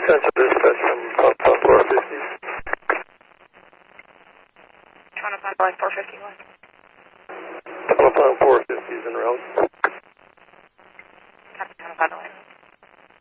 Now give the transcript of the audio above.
Central Dispatch from Telephone 450. Trying to find like 450 what? Telephone 450 is en route.